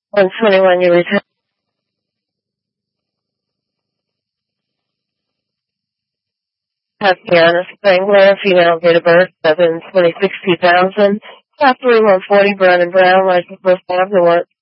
121, you return. Tatiana Spangler, female, date of birth, 7/26/2000. Top 3140, Brown and Brown, license first time to work.